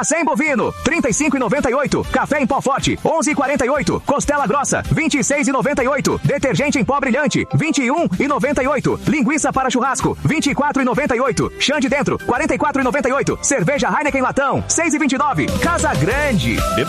Bacém bovino, 35,98. Café em pó forte, 11,48. Costela grossa, 26,98. Detergente em pó brilhante, 21,98. Linguiça para churrasco, 24,98. Chã de dentro, 44,98. Cerveja Heineken latão, 6,29. Casa Grande.